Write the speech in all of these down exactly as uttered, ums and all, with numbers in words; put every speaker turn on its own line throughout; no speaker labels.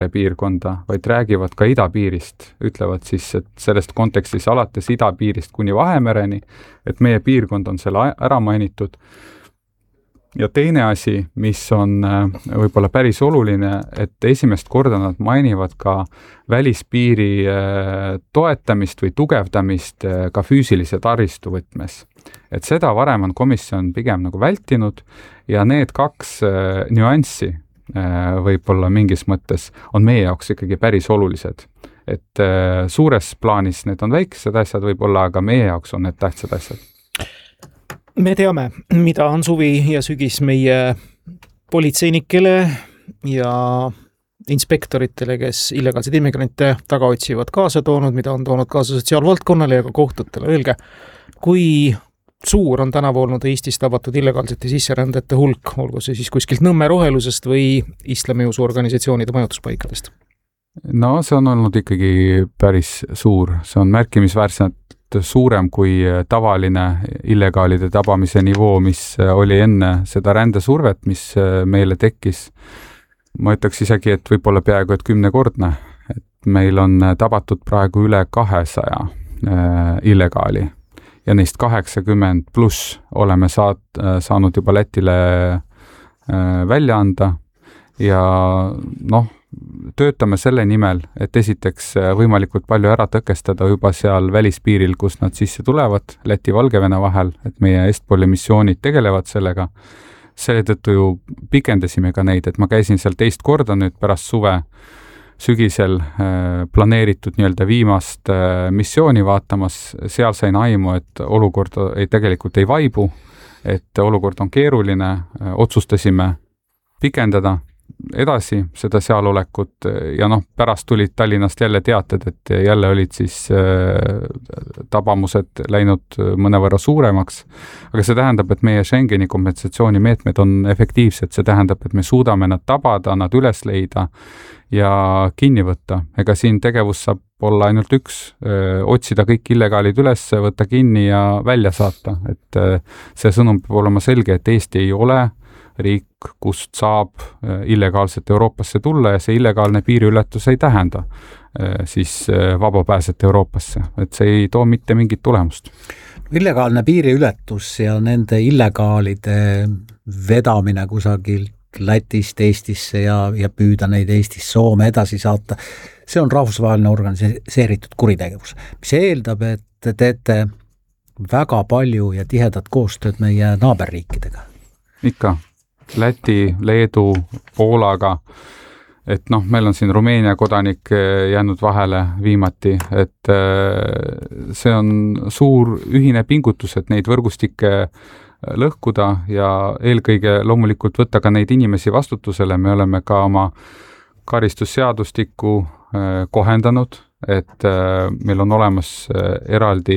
piirkonda, vaid räägivad ka idapiirist, ütlevad siis, et sellest kontekstis alates idapiirist kuni Vahemereni, et meie piirkond on selle ära mainitud. Ja teine asi, mis on võib-olla päris oluline, et esimest korda nad mainivad ka välispiiri toetamist või tugevdamist ka füüsilise taristu võtmes. Et seda varem on komisjon pigem nagu vältinud ja need kaks nüanssi võib-olla mingis mõttes on meie jaoks ikkagi päris olulised. Et suures plaanis need on väiksed asjad võib-olla, aga meie jaoks on need tähtsad asjad.
Me teame, mida on suvi ja sügis meie politseinikele ja inspektoritele, kes illegaalseid immigrante taga otsivad kaasa toonud, mida on toonud kaasa sotsiaalvaldkonnale ja ka kohtutele. Öelge, kui suur on tänavu olnud Eestis tabatud illegaalsete sisserändajate hulk, olgu see siis kuskilt Nõmme rohelusest või islamiusu organisatsioonide majutuspaikadest?
No see on olnud ikkagi päris suur. See on märkimisväärselt suurem kui tavaline illegaalide tabamise nivoo, mis oli enne seda rändesurvet, mis meile tekkis. Ma ütleks isegi, et võib-olla peaaegu et kümnekordne. Et meil on tabatud praegu üle kahesaja illegaali. Ja neist kaheksakümmend pluss oleme saat, saanud juba Lätile välja anda ja noh, töötame selle nimel, et esiteks võimalikult palju ära tõkestada juba seal välispiiril, kus nad sisse tulevad Läti-Valgevene vahel, et meie Estpoli missioonid tegelevad sellega. Selle tõttu ju pikendasime ka neid, et ma käisin seal teist korda nüüd pärast suve sügisel planeeritud nii-öelda viimast missiooni vaatamas, seal sain aimu, et olukord ei, tegelikult ei vaibu, et olukord on keeruline, otsustasime pikendada edasi seda sealolekut ja noh, pärast tulid Tallinnast jälle teated, et jälle olid siis tabamused läinud mõnevõrra suuremaks, aga see tähendab, et meie Schengeni kompensatsioonimeetmed on efektiivsed, see tähendab, et me suudame nad tabada, nad üles leida ja kinni võtta. Ega siin tegevus saab olla ainult üks, öö, otsida kõik illegaalid üles, võtta kinni ja välja saata. Et öö, see sõnum peab olema selge, et Eesti ei ole riik, kust saab öö, illegaalselt Euroopasse tulla ja see illegaalne piiriületus ei tähenda öö, siis öö, vaba pääset Euroopasse. Et see ei too mitte mingit tulemust.
Illegaalne piiriületus ja nende illegaalide vedamine kusagilt Lätist Eestisse ja, ja püüda neid Eestis Soome edasi saata. See on rahvusvaheline organiseeritud kuritegevus, mis eeldab, et te teete väga palju ja tihedat koostööd meie naaberriikidega.
Ikka. Läti, Leedu, Poolaga, et noh, meil on siin Rumeenia kodanik jäänud vahele viimati, et see on suur ühine pingutus, et neid võrgustikke lõhkuda ja eelkõige loomulikult võtta ka neid inimesi vastutusele. Me oleme ka oma karistusseadustikku kohendanud, et meil on olemas eraldi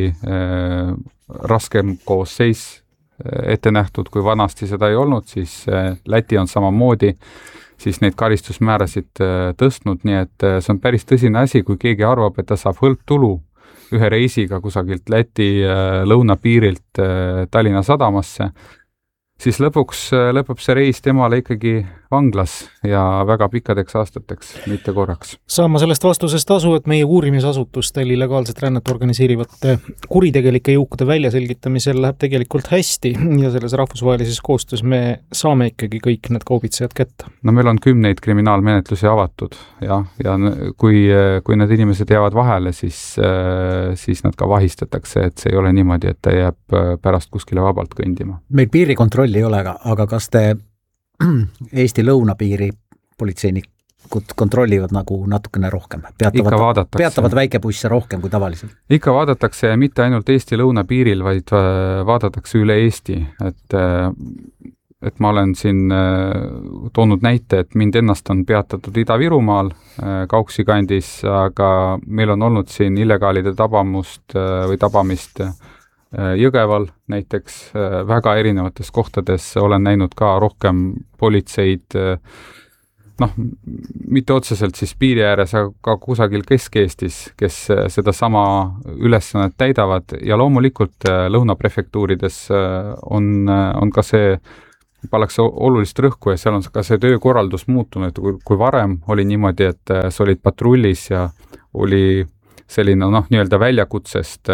raskem koosseis ette nähtud, kui vanasti seda ei olnud, siis Läti on samamoodi siis neid karistusmäärasid tõstnud, nii et see on päris tõsine asi, kui keegi arvab, et ta saab hõlptulu ühe reisiga kusagilt Läti lõunapiirilt Tallinna sadamasse, siis lõpuks lõpeb see reis temale ikkagi vanglas ja väga pikkadeks aastateks, mitte korraks.
Saan ma sellest vastusest tasu, et meie uurimisasutustel illegaalset rännet organiseerivate kuritegelike jõukude väljaselgitamisel läheb tegelikult hästi ja selles rahvusvahelises koostöös me saame ikkagi kõik need kaubitsejad kätte.
No meil on kümneid kriminaalmenetlusi avatud ja, ja kui, kui need inimesed jäävad vahele, siis, siis nad ka vahistatakse, et see ei ole niimoodi, et ta jääb pärast kuskile vabalt kõndima.
Meil piirikontrolli ei ole, aga kas te Eesti lõunapiiri politseinikud kontrollivad nagu natukene rohkem? Peatavad, peatavad väikebusse rohkem kui tavaliselt?
Ikka vaadatakse ja mitte ainult Eesti lõunapiiril, vaid vaadatakse üle Eesti. Et, et ma olen siin toonud näite, et mind ennast on peatatud Ida-Virumaal Kauksi kandis, aga meil on olnud siin illegaalide tabamust või tabamist Jõgeval näiteks väga erinevates kohtades olen näinud ka rohkem politseid, noh, mitte otseselt siis piiri ääres, aga ka kusagil Kesk-Eestis, kes seda sama ülesannet täidavad ja loomulikult lõunaprefektuurides on, on ka see pannakse olulist rõhku ja seal on ka see töökorraldus muutunud, kui, kui varem oli niimoodi, et sa olid patrullis ja oli selline noh, nii-öelda väljakutsest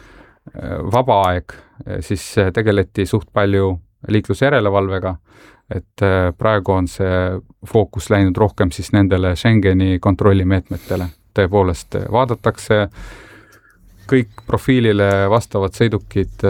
vaba aeg, siis tegeleti suht palju liiklusjärelevalvega, et praegu on see fookus läinud rohkem siis nendele Schengeni kontrollimeetmetele. Tõepoolest vaadatakse kõik profiilile vastavad sõidukid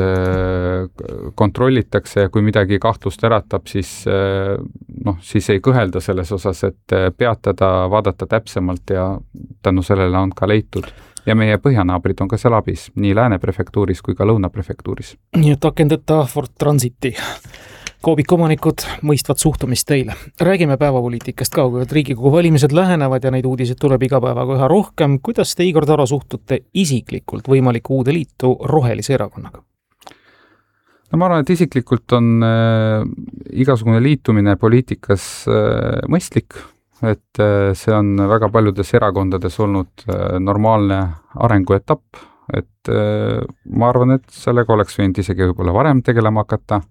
kontrollitakse ja kui midagi kahtlust äratab, siis, noh, siis ei kõhelda selles osas, et peatada, vaadata täpsemalt ja tänu sellele on ka leitud. Ja meie põhjanaabrid on ka seal abis, nii Lääne prefektuuris kui ka Lõuna prefektuuris.
Nii et akendeta Ford Transiti. Koobikomanikud mõistvad suhtumist teile. Räägime päevapoliitikast ka, kui Riigikogu valimised lähenevad ja neid uudiseid tuleb iga päevaga üha rohkem. Kuidas te, Igor Taro, suhtute isiklikult võimaliku uude liitu Rohelise erakonnaga?
No ma arvan, et isiklikult on äh, igasugune liitumine poliitikas äh, mõistlik, et äh, see on väga paljudes erakondades olnud äh, normaalne arenguetapp, et äh, ma arvan, et sellega oleks võinud isegi võib-olla varem tegelema hakata,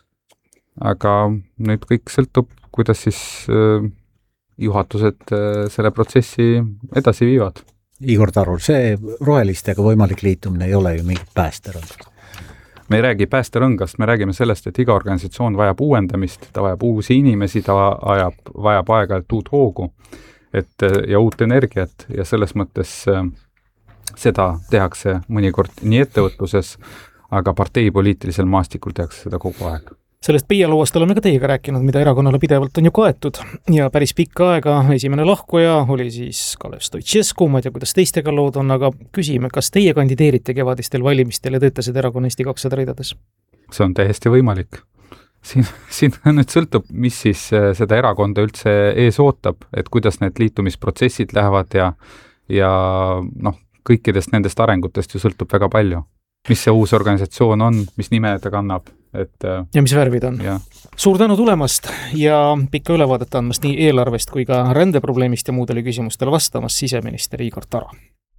aga nüüd kõik sõltub, kuidas siis äh, juhatused äh, selle protsessi edasi viivad.
Igor Tarul, see rohelistega võimalik liitumine ei ole ju mingit päästerõngast.
Me ei räägi päästerõngast, me räägime sellest, et iga organisatsioon vajab uuendamist, ta vajab uusi inimesi, ta vajab, vajab aeg-ajalt uut hoogu et, ja uut energiat ja selles mõttes äh, seda tehakse mõnikord nii ettevõtluses, aga parteipoliitilisel maastikul tehakse seda kogu aeg.
Sellest PIA-loost oleme ka teiega rääkinud, mida erakonnale pidevalt on ju kaetud ja päris pikka aega esimene lahkuja oli siis Kalev Stoicescu, ma ei tea, kuidas teistega lood on, aga küsime, kas teie kandideerite kevadistel valimistel ja teete seda erakonna Eesti kakssada ridades?
See on täiesti võimalik. Siin, siin nüüd sõltub, mis siis seda erakonda üldse ees ootab, et kuidas need liitumisprotsessid lähevad ja, ja noh, kõikidest nendest arengutest ju sõltub väga palju. Mis see uus organisatsioon on, mis nime ta kannab. Et,
ja mis värvid on.
Ja.
Suur tänu tulemast ja pikka ülevaadet andmast nii eelarvest kui ka rändeprobleemist ja muudele küsimustele vastamas siseminister Igor Taro.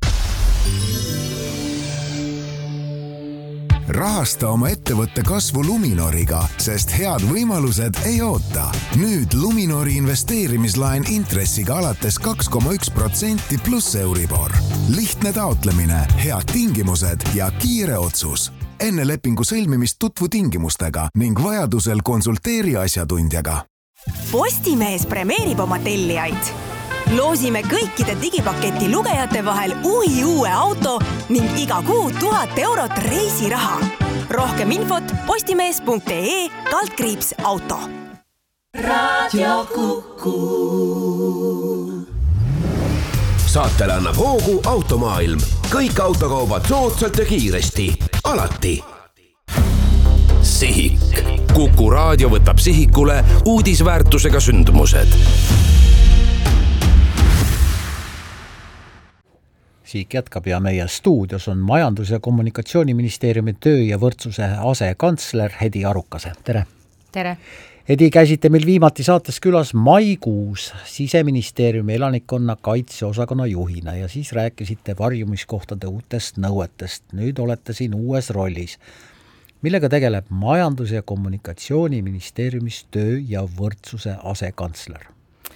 Rahasta oma ettevõtte kasvu Luminoriga, sest head võimalused ei oota. Nüüd Luminori investeerimislaen intressiga alates kaks koma üks protsenti pluss Euribor. Lihtne taotlemine, head tingimused ja kiire otsus. Enne lepingu sõlmimist tutvu tingimustega ning vajadusel konsulteeri asjatundjaga.
Postimees premeerib oma tellijaid. Loosime kõikide digipaketi lugejate vahel uhi uue auto ning iga kuu tuhat eurot reisiraha. Rohkem infot postimees punkt ee kaldkriips auto. Radio Kuku.
Saatele annab hoogu Automaailm. Kõik autokaubad soodsalt ja kiiresti. Alati. Sihik. Kuku raadio võtab sihikule uudisväärtusega sündmused.
Siik jätkab ja meie stuudios on Majandus- ja Kommunikatsiooniministeeriumi töö ja võrdsuse asekantsler Hedi Arukase. Tere!
Tere!
Hedi, käisite meil viimati saates külas maikuus Siseministeeriumi elanikkonna kaitseosakonna juhina ja siis rääkisite varjumiskohtade uutest nõuetest. Nüüd olete siin uues rollis. Millega tegeleb Majandus- ja Kommunikatsiooniministeeriumis töö ja võrdsuse asekantsler?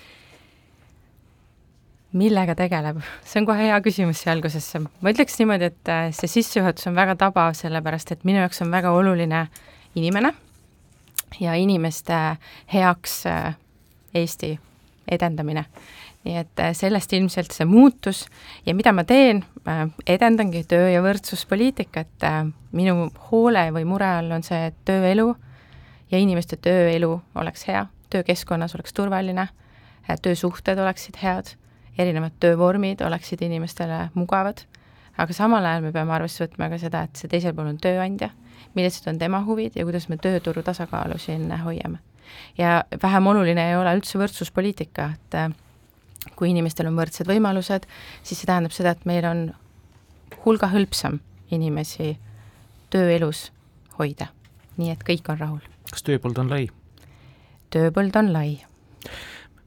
Millega tegeleb? See on kohe hea küsimus see algusesse. Ma ütleks niimoodi, et see sissejuhatus on väga tabav, sellepärast et minu jaoks on väga oluline inimene ja inimeste heaks Eesti edendamine. Nii et sellest ilmselt see muutus ja mida ma teen, edendangi töö- ja võrdsuspoliitikat. Minu hoole või mure all on see, et tööelu ja inimeste tööelu oleks hea, töökeskkonnas oleks turvaline, töösuhted oleksid head, erinevad töövormid oleksid inimestele mugavad, aga samal ajal me peame arvesse võtma ka seda, et see teisel pool on tööandja, millised on tema huvid ja kuidas me tööturu tasakaalu siin hoiame. Ja vähem oluline ei ole üldse võrdsuspoliitika, et kui inimestel on võrdsed võimalused, siis see tähendab seda, et meil on hulga hõlpsam inimesi tööelus hoida, nii et kõik on rahul.
Kas tööpõld on lai?
Tööpõld on lai.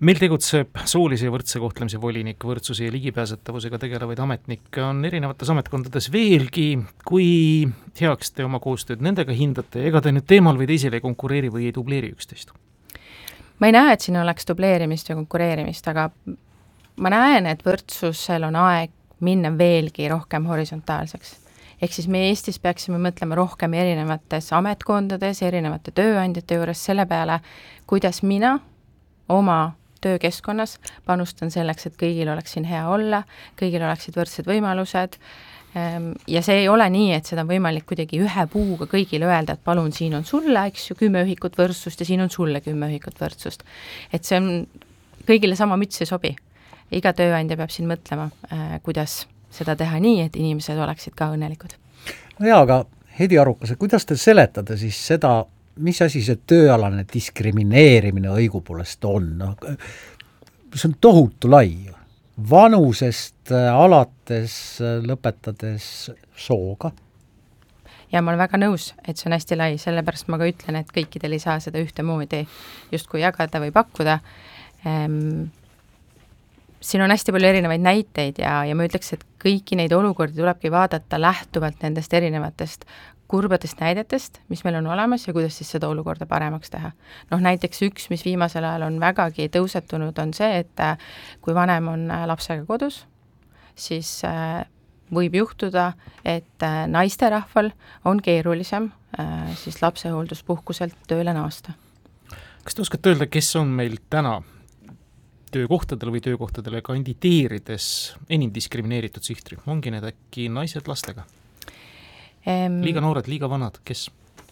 meil tegutseb soolise ja võrdse kohtlemise volinik, võrdsuse ja ligipääsetavusega tegelevaid ametnikke on erinevates ametkondades veelgi. Kui heaks te oma koostööd nendega hindate, ega te nüüd teemal või teisele ei konkureeri või ei dubleeri üksteist?
Ma ei näe, et siin oleks dubleerimist ja konkureerimist, aga ma näen, et võrdsusel on aeg minna veelgi rohkem horisontaalseks. Ehk siis me Eestis peaksime mõtlema rohkem erinevates ametkondades, erinevate tööandjate juures selle peale, kuidas mina oma töökeskkonnas panustan selleks, et kõigil oleks siin hea olla, kõigil oleksid võrdsed võimalused. Ja see ei ole nii, et seda on võimalik kuidagi ühe puuga kõigile öelda, et palun, siin on sulle, eks ju, kümme ühikut võrdsust ja siin on sulle kümme ühikut võrdsust. Et see on kõigile sama müts ei sobi. Iga tööandja peab siin mõtlema, kuidas seda teha nii, et inimesed oleksid ka õnnelikud.
No jaa, aga Heidi Arukas, kuidas te seletada siis seda, mis asi see tööalane diskrimineerimine õigupoolest on? No, see on tohutu lai. Vanusest alates lõpetades sooga.
Ja ma olen väga nõus, et see on hästi lai, sellepärast ma ka ütlen, et kõikidel ei saa seda ühtemoodi justkui jagada või pakkuda. Ehm, siin on hästi palju erinevaid näiteid ja, ja ma ütleks, et kõiki neid olukordi tulebki vaadata lähtuvalt nendest erinevatest kurbadest näidetest, mis meil on olemas ja kuidas siis seda olukorda paremaks teha. Noh, näiteks üks, mis viimasel ajal on vägagi tõusetunud, on see, et kui vanem on lapsega kodus, siis võib juhtuda, et naisterahval on keerulisem siis lapsehoolduspuhkuselt tööle naasta.
Kas te oskate öelda, kes on meil täna töökohtadele või töökohtadele kandideerides enim diskrimineeritud sihtrühm? Ongi need äkki naised lastega? Ehm, liiga noored, liiga vanad, kes?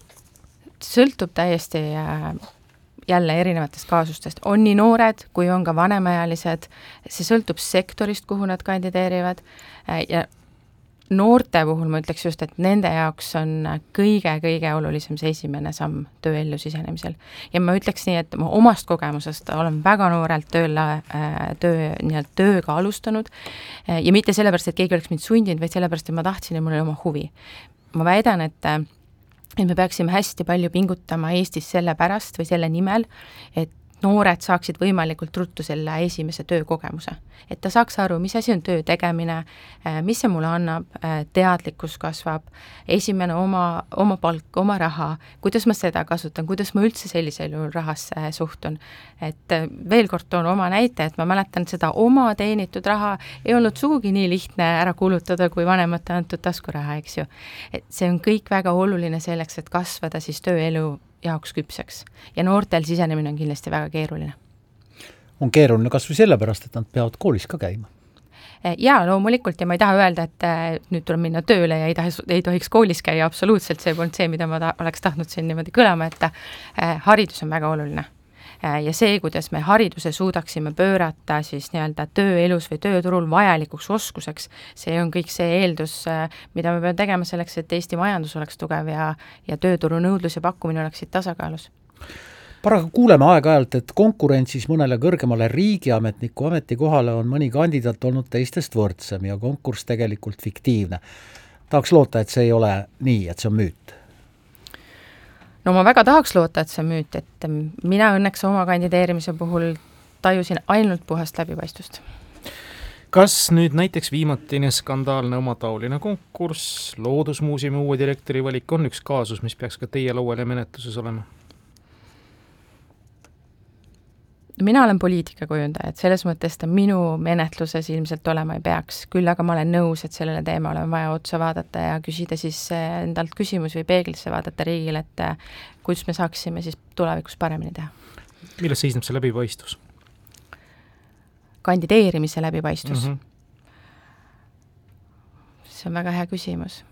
Sõltub täiesti jälle erinevatest kaasustest. On nii noored, kui on ka vanemaealised. See sõltub sektorist, kuhu nad kandideerivad. Ja noorte puhul ma ütleks just, et nende jaoks on kõige-kõige olulisem see esimene samm tööellu sisenemisel. Ja ma ütleks nii, et ma omast kogemusest olen väga noorelt tööle, töö, nii-öelda tööga alustanud ja mitte sellepärast, et keegi oleks mind sundinud, vaid sellepärast, et ma tahtsin ja mul oli oma huvi. Ma väidan, et, et me peaksime hästi palju pingutama Eestis selle pärast või selle nimel, et noored saaksid võimalikult ruttu selle esimese töökogemuse. Et ta saaks aru, mis asi on töö tegemine, mis see mulle annab, teadlikkus kasvab, esimene oma, oma palk, oma raha, kuidas ma seda kasutan, kuidas ma üldse sellisel juhul rahasse suhtun. Et veel kord toon oma näite, et ma mäletan seda oma teenitud raha ei olnud sugugi nii lihtne ära kulutada, kui vanemate antud taskuraha, eks ju. Et see on kõik väga oluline selleks, et kasvada siis tööelu jaoks küpseks. Ja noortel sisenemine on kindlasti väga keeruline.
On keeruline kas või sellepärast, et nad peavad koolis ka käima?
Jaa, loomulikult ja ma ei taha öelda, et nüüd tuleb minna tööle ja ei, taha, ei tohiks koolis käia, absoluutselt see polnud see, mida ma ta, oleks tahtnud siin niimoodi kõlama, et haridus on väga oluline. Ja see, kuidas me hariduse suudaksime pöörata siis nii-öelda tööelus või tööturul vajalikuks oskuseks, see on kõik see eeldus, mida me peame tegema selleks, et Eesti majandus oleks tugev ja, ja tööturu nõudlus ja pakkumine oleksid tasakaalus.
Paraku kuuleme aeg-ajalt, et konkurentsis mõnele kõrgemale riigiametniku ametikohale on mõni kandidaat olnud teistest võrdsem ja konkurss tegelikult fiktiivne. Tahaks loota, et see ei ole nii, et see on müüt.
No ma väga tahaks loota, et see müüt, et mina õnneks oma kandideerimise puhul tajusin ainult puhast läbipaistvust.
Kas nüüd näiteks viimatine skandaalne omataoline konkurss, Loodusmuuseumi uue direktori valik on üks kaasus, mis peaks ka teie laual ja menetluses olema? Mina olen poliitikakujundaja, et selles mõttes ta minu menetluses ilmselt olema ei peaks. Küll aga ma olen nõus, et sellele teemale on vaja otsa vaadata ja küsida siis endalt küsimus või peeglisse vaadata riigile, et kuidas me saaksime siis tulevikus paremini teha. Milles seisneb see läbipaistvus?
Kandideerimise läbipaistvus.
Mm-hmm.
See on väga hea küsimus.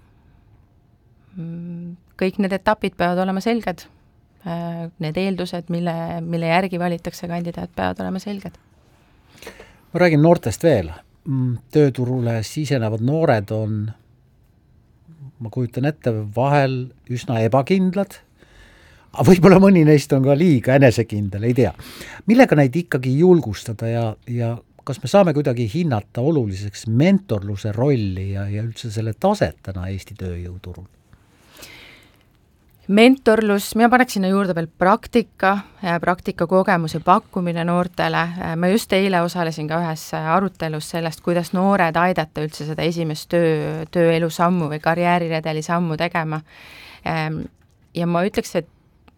Kõik need etapid peavad olema selged. Need eeldused, mille, mille järgi valitakse kandidaat, peavad olema selged.
Ma räägin noortest veel. Tööturule sisenevad noored on, ma kujutan ette, vahel üsna ebakindlad. Võib-olla mõni neist on ka liiga enesekindel, ei tea. Millega neid ikkagi julgustada ja, ja kas me saame kuidagi hinnata oluliseks mentorluse rolli ja, ja üldse selle tasetena Eesti tööjõuturul?
mentorlus, mina paneks sinna juurde veel praktika, praktikakogemuse pakkumine noortele. Ma just eile osalesin ka ühes arutelus sellest, kuidas noored aidata üldse seda esimest töö, tööelu sammu või karjääriredeli sammu tegema. Ja ma ütleks, et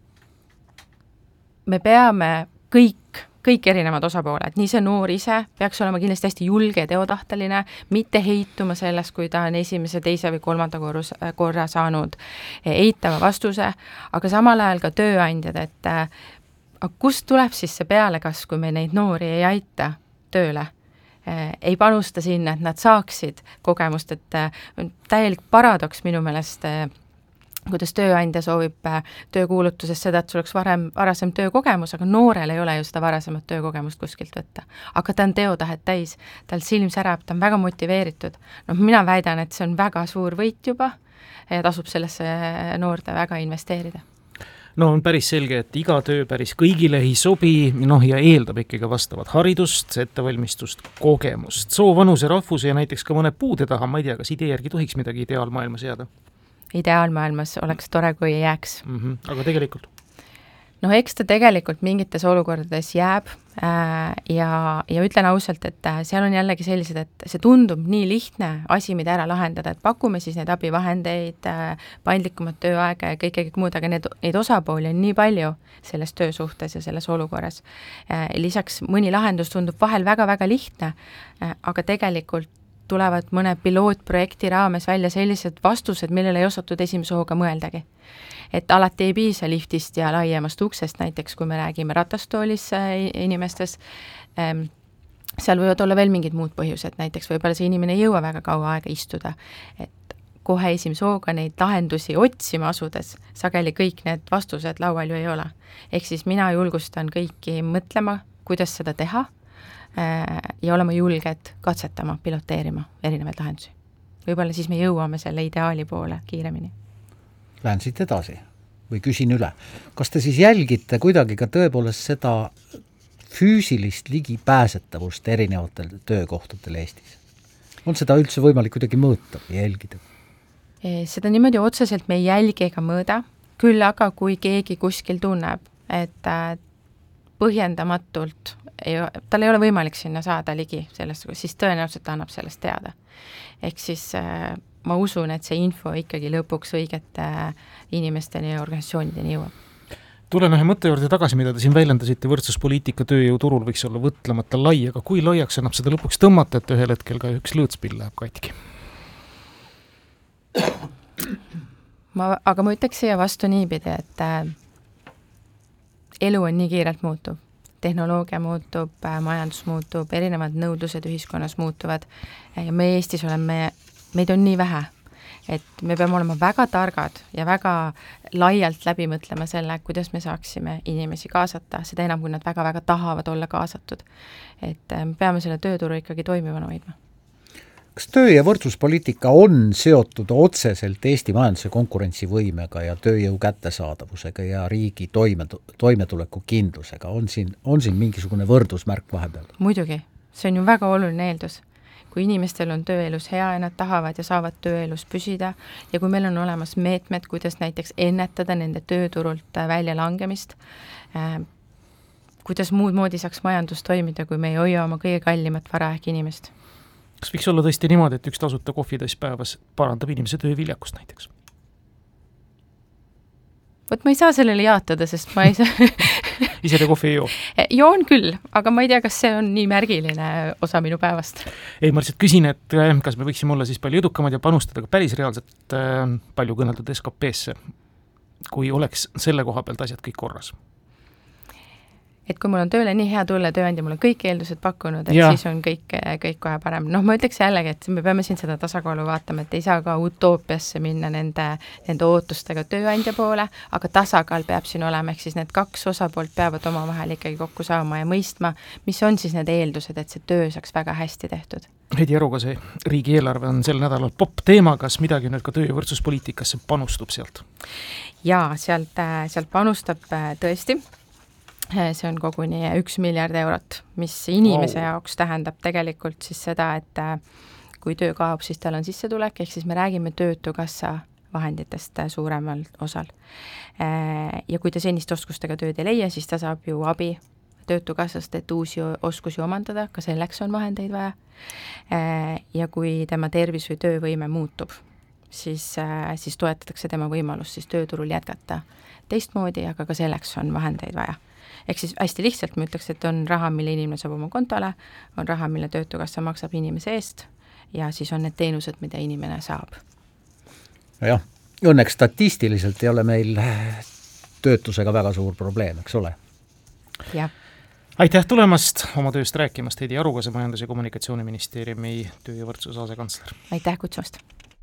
me peame kõik kõik erinevad osapooled, nii see noor ise peaks olema kindlasti hästi julge ja teotahteline, mitte heituma sellest, kui ta on esimese, teise või kolmanda korrus, korra saanud eitava vastuse, aga samal ajal ka tööandjad, et aga kust tuleb siis see pealekas, kui me neid noori ei aita tööle, ei panusta sinna, et nad saaksid kogemust, et täielik paradoks minu meelest kuidas tööandja soovib töökuulutuses seda, et sul oleks varem, varasem töökogemus, aga noorel ei ole ju seda varasemat töökogemust kuskilt võtta. Aga ta on teotahet täis, tal silm särab, ta on väga motiveeritud. No mina väidan, et see on väga suur võit juba ja tasub sellesse noorte väga investeerida.
No on päris selge, et iga töö päris kõigile ei sobi, noh ja eeldab ikkagi vastavat haridust, ettevalmistust, kogemust. Soo, vanuse, rahvuse ja näiteks ka mõne puude taha, ma ei tea, kas idee järgi tohiks midagi ideaalmaailmas jääda?
Ideaalmaailmas oleks tore, kui ei jääks.
Mm -hmm. Aga tegelikult?
No eks ta tegelikult mingites olukordades jääb äh, ja, ja ütlen ausalt, et seal on jällegi sellised, et see tundub nii lihtne asi, mida ära lahendada, et pakume siis neid abivahendeid, äh, paindlikumat tööaega ja kõik, kõik muud, aga need, neid osapooli on nii palju selles töösuhtes ja selles olukorras. Äh, lisaks mõni lahendus tundub vahel väga-väga lihtne, äh, aga tegelikult tulevad mõne pilootprojekti raames välja sellised vastused, millele ei osatud esimese hooga mõeldagi. Et alati ei piisa liftist ja laiemast uksest, näiteks kui me räägime ratastoolis inimestes, seal võivad olla veel mingid muud põhjused, näiteks võib-olla see inimene ei jõua väga kaua aega istuda, et kohe esimese hooga neid lahendusi otsima asudes, sageli kõik need vastused laual ju ei ole. Ehk siis mina julgustan kõiki mõtlema, kuidas seda teha, ja olema julged katsetama, piloteerima erinevaid lahendusi. Võib-olla siis me jõuame selle ideaali poole kiiremini.
Lähen siit edasi või küsin üle. Kas te siis jälgite kuidagi ka tõepoolest seda füüsilist ligipääsetavust erinevatel töökohtadel Eestis? On seda üldse võimalik kuidagi mõõta või jälgida?
Seda niimoodi otseselt me ei jälgi ega mõõda, küll aga kui keegi kuskil tunneb, et põhjendamatult ei, tal ei ole võimalik sinna saada ligi sellest, siis tõenäoliselt annab sellest teada. Ehk siis äh, ma usun, et see info ikkagi lõpuks õigete inimesteni ja organisatsioonideni jõuab.
Tulen ühe mõtte juurde tagasi, mida te siin väljendasite, võrdsuspoliitika tööjõuturul võiks olla võtlemata lai, aga kui laiaks annab seda lõpuks tõmmata, et ühel hetkel ka üks lõõtspill läheb katki?
Ma, aga ma ütleks siia vastu niipidi, et äh, elu on nii kiirelt muutub. Tehnoloogia muutub, majandus muutub, erinevad nõudlused ühiskonnas muutuvad ja me Eestis oleme, meid on nii vähe, et me peame olema väga targad ja väga laialt läbi mõtlema selle, kuidas me saaksime inimesi kaasata, seda enam, kui nad väga-väga tahavad olla kaasatud. Et me peame selle tööturu ikkagi toimivana hoidma.
Kas töö- ja võrdsuspoliitika on seotud otseselt Eesti majanduse konkurentsivõimega ja tööjõu kättesaadavusega ja riigi toime, toimetuleku kindlusega? On siin, on siin mingisugune võrdusmärk vahepeal?
Muidugi, see on ju väga oluline eeldus. Kui inimestel on tööelus hea ja nad tahavad ja saavad tööelus püsida ja kui meil on olemas meetmed, kuidas näiteks ennetada nende tööturult välja langemist, äh, kuidas muud moodi saaks majandus toimida, kui me ei hoia oma kõige kallimat vara ehk inimest?
Kas võiks olla tõesti niimoodi, et üks tasuta kohvitass päevas parandab inimese tööviljakust näiteks?
Vot ma ei saa sellele jaatada, sest ma ei saa...
Ise te kohvi ei joo?
Joon küll, aga ma ei tea, kas see on nii märgiline osa minu päevast.
Ei, ma lihtsalt küsin, et kas me võiksime olla siis palju edukamad ja panustada ka päris reaalselt palju kõneldud S K P-sse, kui oleks selle koha pealt asjad kõik korras?
Et kui mul on tööle nii hea tulla, tööandja mul on kõik eeldused pakkunud, et ja. Siis on kõik, kõik kohe parem. Noh, ma ütleks jällegi, et me peame siin seda tasakaalu vaatama, et ei saa ka utoopiasse minna nende, nende ootustega tööandja poole, aga tasakaal peab siin olema, ehk siis need kaks osapoolt peavad oma vahel ikkagi kokku saama ja mõistma, mis on siis need eeldused, et see töö saaks väga hästi tehtud.
Heidi Aruga, see riigieelarve on sel nädalal popp teema, kas midagi nüüd ka töö- ja võrdsuspoliitikasse panustub sealt?
Jaa, sealt, sealt panustab tõesti. See on koguni üks miljard eurot, mis inimese wow. jaoks tähendab tegelikult siis seda, et kui töö kaob, siis tal on sissetulek, ehk siis me räägime töötukassa vahenditest suuremal osal. Ja kui ta senist oskustega tööd ei leia, siis ta saab ju abi töötukassast, et uusi oskusi omandada, ka selleks on vahendeid vaja. Ja kui tema tervis või töövõime muutub, siis, siis toetatakse tema võimalust siis tööturul jätkata teistmoodi, aga ka selleks on vahendeid vaja. Ehk siis hästi lihtsalt ma ütleks, et on raha, mille inimene saab oma kontole, on raha, mille töötukassa maksab inimese eest ja siis on need teenused, mida inimene saab.
Jah, õnneks statistiliselt ei ole meil töötusega väga suur probleem, eks ole?
Jah.
Aitäh tulemast oma tööst rääkimast, Heidi Arukase Majandus- ja Kommunikatsiooniministeeriumi töö- ja võrdsuse asekantsler.
Aitäh kutsumast!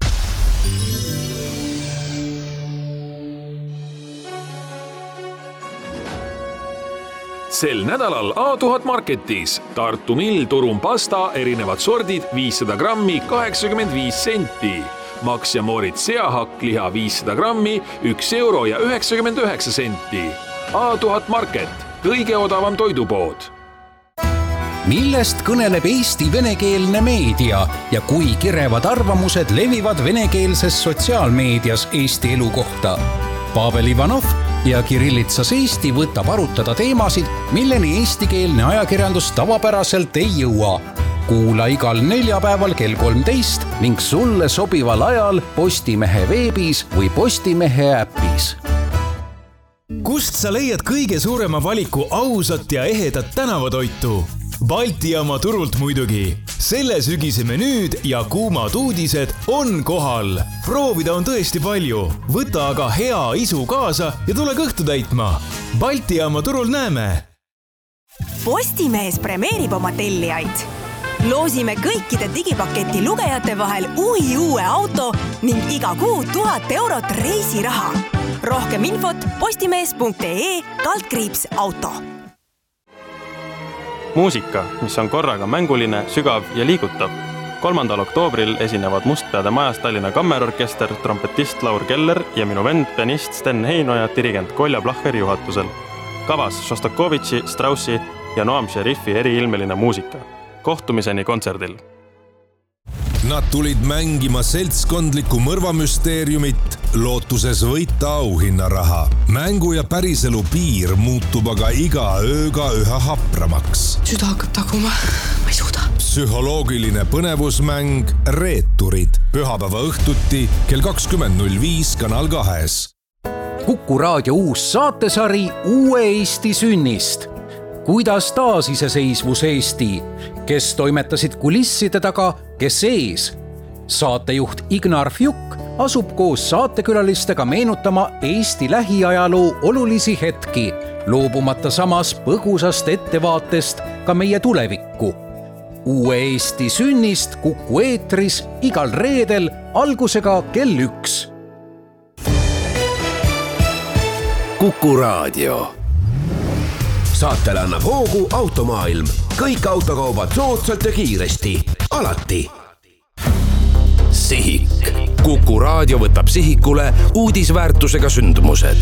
Sel nädalal A tuhat Marketis Tartu Mill Turum pasta erinevad sordid viissada grammi kaheksakümmend viis senti. Max ja Moritz seahakk liha viissada grammi üks euro ja üheksakümmend üheksa senti. A tuhat Market, kõige odavam toidupood.
Millest kõneleb Eesti venekeelne meedia ja kui kirevad arvamused levivad venekeelses sotsiaalmeedias Eesti elu kohta? Pavel Ivanov ja Kirillitsas Eesti võtab arutada teemasid, milleni eestikeelne ajakirjandus tavapäraselt ei jõua. Kuula igal neljapäeval kell kolmteist ning sulle sobival ajal Postimehe veebis või Postimehe äpis.
Kust sa leiad kõige suurema valiku ausat ja ehedat tänavatoitu? Balti jaama turult muidugi. Selle sügise menüüd ja kuumad uudised on kohal. Proovida on tõesti palju. Võta aga hea isu kaasa ja tule kõhtu täitma. Balti jaama turul näeme.
Postimees premeerib oma tellijaid. Loosime kõikide digipaketi lugejate vahel uhi uue auto ning iga kuu tuhat eurot reisiraha. Rohkem infot postimees.ee kaldkriips auto.
Muusika, mis on korraga mänguline, sügav ja liigutav. kolmandal oktoobril esinevad Mustpeade majas Tallinna Kammerorkester, trompetist Laur Keller ja minu vend, pianist Sten Heinoja, dirigent Kolja Plahher juhatusel. Kavas Šostakovitši, Straussi ja Noam Šerifi eriilmeline muusika. Kohtumiseni kontserdil.
Nad tulid mängima seltskondlikku mõrvamüsteeriumit, lootuses võita auhinnaraha. Mängu ja päriselu piir muutub aga iga ööga üha hapramaks.
Süda hakkab taguma, ma ei suuda.
Psühholoogiline põnevusmäng Reeturid. Pühapäeva õhtuti kell kakskümmend null viis Kanal kahes.
Kuku raadio uus saatesari Uue Eesti sünnist. Kuidas taas iseseisvus Eesti? Kes toimetasid kulisside taga, kes ees? Saatejuht Ignar Fjuk asub koos saatekülalistega meenutama Eesti lähiajaloo olulisi hetki, loobumata samas põgusast ettevaatest ka meie tulevikku. Uue Eesti sünnist Kuku eetris igal reedel algusega kell üks.
Kuku raadio. Saatele annab hoogu Automaailm. Kõik autokaubad soodsalt ja kiiresti. Alati. Sihik. Kuku raadio võtab sihikule uudisväärtusega sündmused.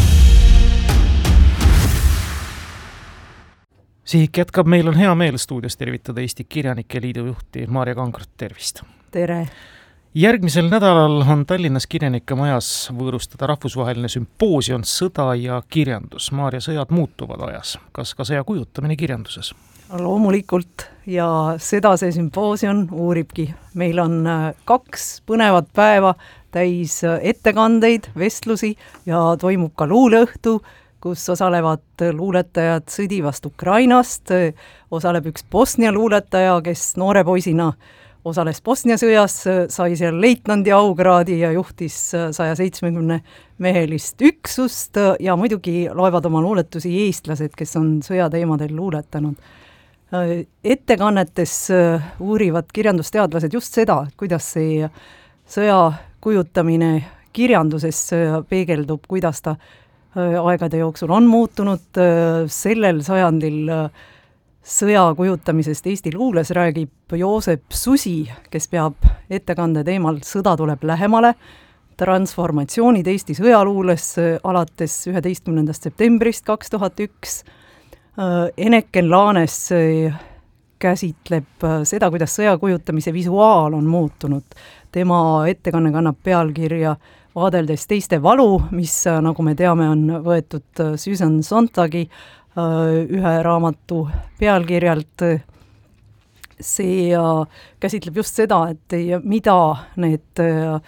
Sihik jätkab, meil on hea meel stuudios tervitada Eesti Kirjanike Liidu juhti Maarja Kangrot, tervist.
Tere.
Järgmisel nädalal on Tallinnas Kirjanike majas võõrustada rahvusvaheline sümpoosium Sõda ja kirjandus. Maarja, sõjad muutuvad ajas. Kas ka sõja kujutamine kirjanduses?
Loomulikult ja seda see sümpoosium uuribki. Meil on kaks põnevat päeva täis ettekandeid, vestlusi ja toimub ka luuleõhtu, kus osalevad luuletajad sõdivast Ukrainast, osaleb üks Bosnia luuletaja, kes noore poisina osales Bosnia sõjas, sai seal leitnandi aukraadi ja juhtis saja seitsmekümne mehelist üksust ja muidugi loevad oma luuletusi eestlased, kes on sõjateemadel luuletanud. Ettekannetes uurivad kirjandusteadlased just seda, kuidas see sõja kujutamine kirjanduses peegeldub, kuidas ta aegade jooksul on muutunud. Sellel sajandil sõja kujutamisest Eesti luules räägib Joosep Susi, kes peab ettekande teemal Sõda tuleb lähemale, transformatsioonid Eesti sõjaluules alates üheteistkümnendast septembrist kaks tuhat üks. Eneken Laanes käsitleb seda, kuidas sõja kujutamise visuaal on muutunud. Tema ettekanne kannab pealkirja vaadeldes teiste valu, mis, nagu me teame, on võetud Susan Sontagi ühe raamatu pealkirjalt. See käsitleb just seda, et mida need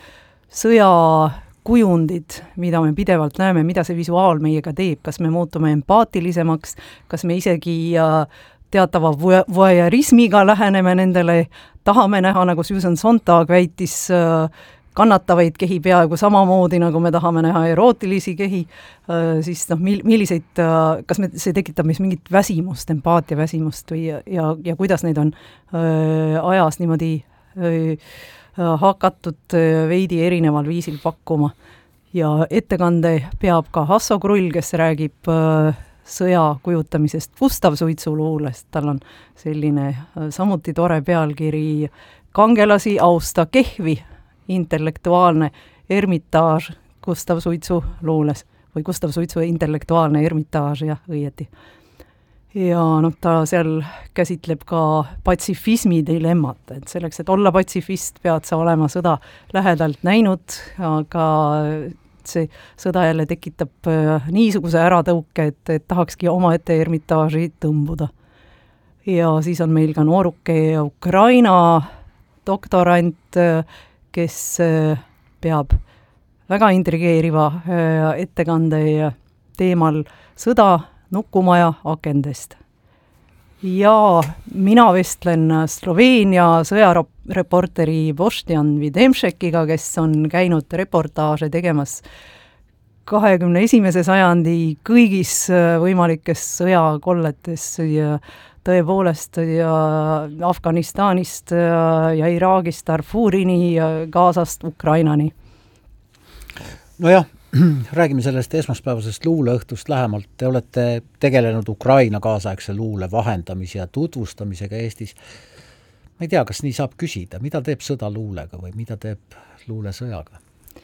sõjakujundid, mida me pidevalt näeme, mida see visuaal meiega teeb, kas me muutume empaatilisemaks, kas me isegi teatava voyeurismiga läheneme nendele, tahame näha, nagu Susan Sontag väitis, kannatavaid kehi peaaegu samamoodi, nagu me tahame näha erootilisi kehi, siis noh, milliseid, kas me, see tekitab meis mingit väsimust, empaatia väsimust või, ja, ja kuidas neid on öö, ajas niimoodi öö, hakatud veidi erineval viisil pakkuma. Ja ettekande peab ka Hasso Krull, kes räägib öö, sõja kujutamisest Gustav Suitsu luulest. Tal on selline öö, samuti tore pealkiri Kangelasi austa kehvi, intellektuaalne ermitaaž Gustav Suitsu luules või Gustav Suitsu intellektuaalne ermitaaž, jah, õieti. Ja noh, ta seal käsitleb ka patsifismi dilemmat, et selleks, et olla patsifist, pead sa olema sõda lähedalt näinud, aga see sõda jälle tekitab niisuguse äratõuke, et, et tahakski omaette ermitaaži tõmbuda. Ja siis on meil ka nooruke Ukraina doktorant, kes peab väga intrigeeriva ettekande teemal sõda Nukumaja akendest. Ja mina vestlen Sloveenia sõjareporteri Boštjan Videmšekiga, kes on käinud reportaaže tegemas kahekümne esimese sajandi kõigis võimalikes sõjakolletes ja tõepoolest ja Afganistanist ja Iraagist Darfurini ja Gazast Ukrainani.
Nojah, räägime sellest esmaspäevasest luuleõhtust lähemalt. Te olete tegelenud Ukraina kaasaegse luule vahendamise ja tutvustamisega Eestis. Ma ei tea, kas nii saab küsida, mida teeb sõda luulega või mida teeb luule sõjaga?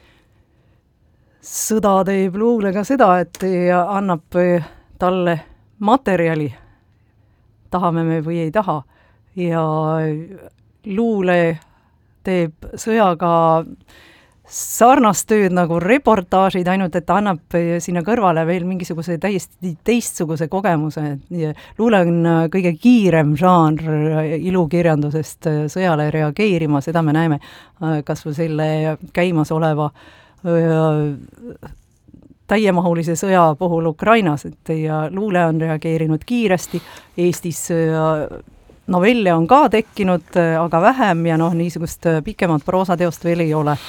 Sõda teeb luulega seda, et annab talle materjali, tahame me või ei taha, ja luule teeb sõjaga sarnast tööd nagu reportaažid, ainult et ta annab sinna kõrvale veel mingisuguse täiesti teistsuguse kogemuse. Luule on kõige kiirem žanr ilukirjandusest sõjale reageerima, seda me näeme kas või selle käimas oleva täiemahulise sõja puhul Ukrainas, et ja luule on reageerinud kiiresti, Eestis novelle on ka tekkinud, aga vähem ja noh, niisugust pikemat proosateost veel ei ole.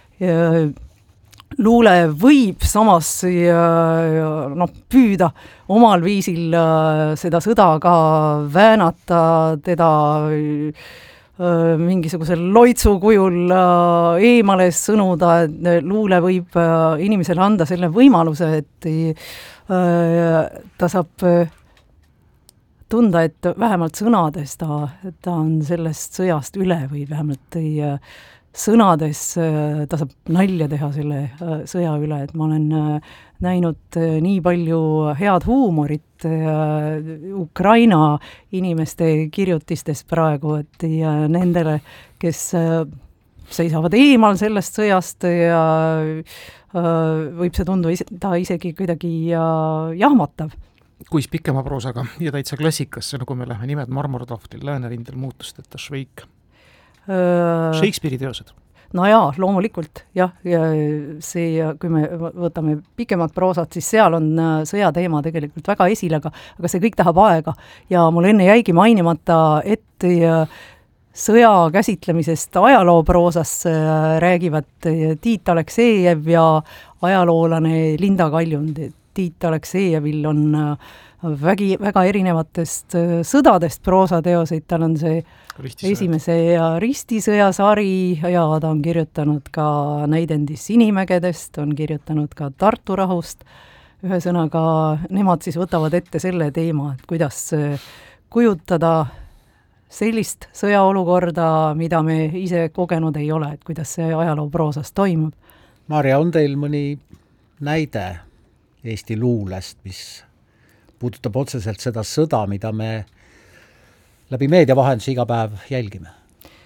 Luule võib samas noh, püüda omal viisil seda sõda ka väänata, teda mingisuguse loitsu kujul eemale sõnuda, luule võib inimesele anda selle võimaluse, et ta saab tunda, et vähemalt sõnades ta, ta on sellest sõjast üle või vähemalt ei, sõnades ta saab nalja teha selle sõja üle, et ma olen näinud nii palju head huumorit Ukraina inimeste kirjutistes praegu, et ja nendele, kes seisavad eemal sellest sõjast ja võib see tundu ta isegi kuidagi jahmatav.
Kuis pikema proosaga ja täitsa klassikasse, nagu me läheme nimed Marmortahvlil, Läänerindel muutusteta Šveik. Shakespeare'i teosed.
No jaa, loomulikult, jah, ja see, kui me võtame pikemat proosat, siis seal on sõjateema tegelikult väga esil, aga, aga see kõik tahab aega. Ja mul enne jäigi mainimata, et sõja käsitlemisest ajalooproosas räägivad Tiit Aleksejev ja ajaloolane Linda Kaljund. Tiit Aleksejevil on vägi, väga erinevatest sõdadest proosateoseid, tal on see Ristisõjad. Esimese ja Ristisõja sari ja ta on kirjutanud ka näidendis Inimägedest, on kirjutanud ka Tartu rahust. Ühesõnaga, nemad siis võtavad ette selle teema, et kuidas kujutada sellist sõjaolukorda, mida me ise kogenud ei ole, et kuidas see ajalooproosas toimub.
Marja, on teil mõni näide Eesti luulest, mis puudutab otseselt seda sõda, mida me läbi meedia vahenduse iga päev jälgime?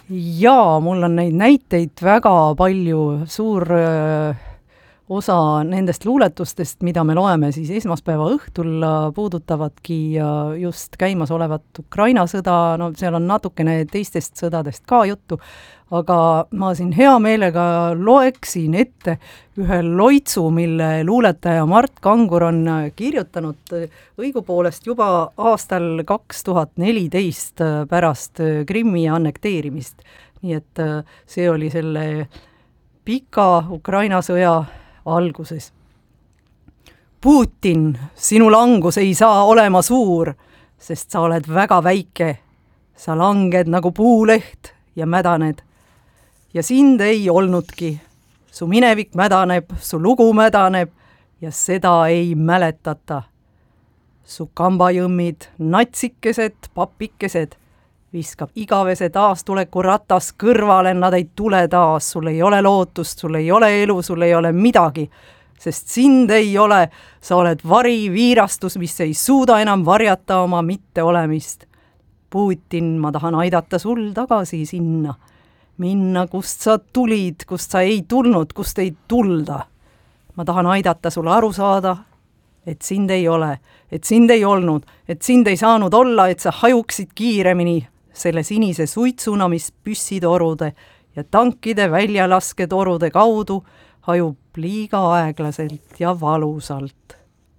Jaa, mul on neid näiteid väga palju, suur öö, osa nendest luuletustest, mida me loeme siis esmaspäeva õhtul, puudutavadki just käimasolevat Ukraina sõda, no seal on natukene teistest sõdadest ka juttu, aga ma siin hea meelega loeksin ette ühe loitsu, mille luuletaja Mart Kangur on kirjutanud õigupoolest juba aastal kaks tuhat neliteist pärast Krimmi annekteerimist. Nii et see oli selle pika Ukraina sõja alguses. Putin, sinu langus ei saa olema suur, sest sa oled väga väike. Sa langed nagu puuleht ja mädaned. Ja sind ei olnudki. Su minevik mädaneb, su lugu mädaneb ja seda ei mäletata. Su kambajõmmid, natsikesed, papikesed viskab igavese taastuleku ratas kõrvale, nad ei tule taas, sul ei ole lootust, sul ei ole elu, sul ei ole midagi, sest sind ei ole, sa oled vari, viirastus, mis ei suuda enam varjata oma mitteolemist. Putin, ma tahan aidata sul tagasi sinna, minna, kust sa tulid, kust sa ei tulnud, kust ei tulda. Ma tahan aidata sul aru saada, et sind ei ole, et sind ei olnud, et sind ei saanud olla, et sa hajuksid kiiremini selle sinise suitsuna, mis püssitorude ja tankide väljalasketorude kaudu hajub liiga aeglaselt ja valusalt.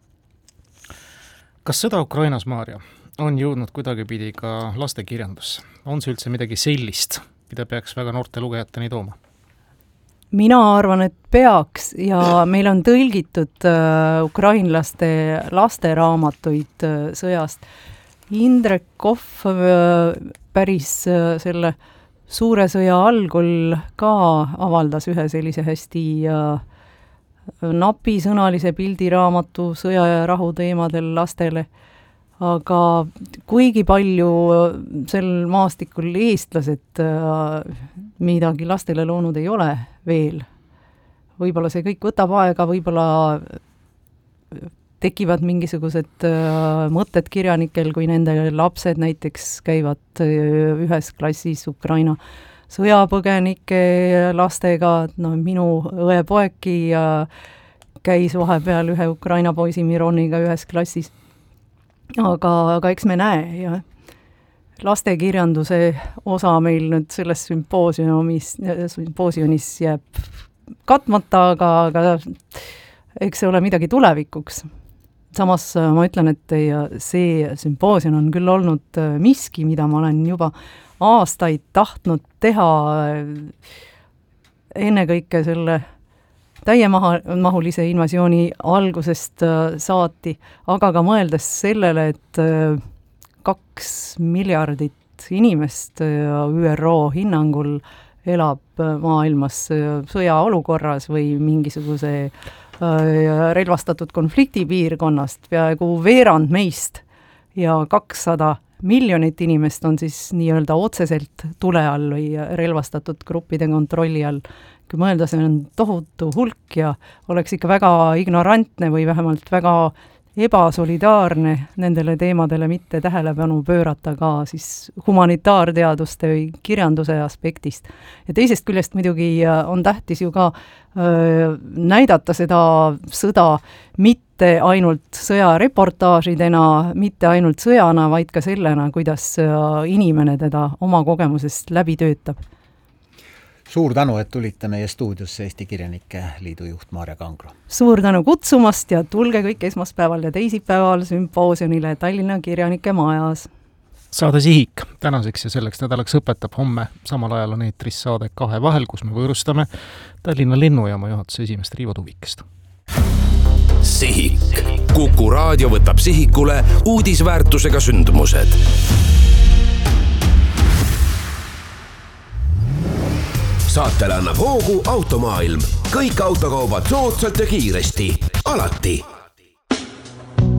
Kas sõda Ukrainas, Maarja, on jõudnud kuidagipidi ka lastekirjandusse? On see üldse midagi sellist, mida peaks väga noorte lugejateni tooma?
Mina arvan, et peaks ja meil on tõlgitud äh, ukrainlaste lasteraamatuid äh, sõjast. Indrek Kohv äh, päris äh, selle suure sõja algul ka avaldas ühe sellise hästi äh, napisõnalise pildiraamatu sõja ja rahu teemadel lastele. Aga kuigi palju sel maastikul eestlased midagi lastele loonud ei ole veel. Võib-olla see kõik võtab aega, võib-olla tekivad mingisugused mõtted kirjanikel, kui nende lapsed näiteks käivad ühes klassis Ukraina sõjapõgenike lastega, no minu õepoeki käis vahepeal ühe Ukraina poisi Mironiga ühes klassis. Aga, aga eks me näe ja lastekirjanduse osa meil nüüd selles sümpoosiumis, sümpoosiumis jääb katmata, aga, aga eks see ole midagi tulevikuks. Samas ma ütlen, et see sümpoosium on küll olnud miski, mida ma olen juba aastaid tahtnud teha ennekõike selle täiemahulise invasiooni algusest saati, aga ka mõeldes sellele, et kaks miljardit inimest Ü R O hinnangul elab maailmas sõjaolukorras või mingisuguse relvastatud konfliktipiirkonnast, peaaegu veerand meist ja kakssada miljonit inimest on siis nii-öelda otseselt tule all või relvastatud gruppide kontrolli all. Kui mõelda, see on tohutu hulk ja oleks ikka väga ignorantne või vähemalt väga ebasolidaarne nendele teemadele mitte tähelepanu pöörata ka siis humanitaarteaduste või kirjanduse aspektist. Ja teisest küljest muidugi on tähtis ju ka öö, näidata seda sõda mitte ainult sõjareportaažidena, mitte ainult sõjana, vaid ka sellena, kuidas inimene teda oma kogemusest läbi töötab.
Suur tänu, et tulite meie stuudiosse Eesti Kirjanike Liidu juht Maarja Kangro.
Suur tänu kutsumast ja tulge kõik esmaspäeval ja teisipäeval sümpoosiumile Tallinna Kirjanike Majas.
Saade Sihik tänaseks ja selleks nädalaks õpetab homme. Samal ajal on eetris saade Kahe vahel, kus me võõrustame Tallinna lennujaama juhatuse esimest Riivo Tuvikest.
Sihik. Kuku raadio võtab sihikule uudisväärtusega sündmused. Saatele annab hoogu Automaailm. Kõik autokaubad soodsalt ja kiiresti. Alati.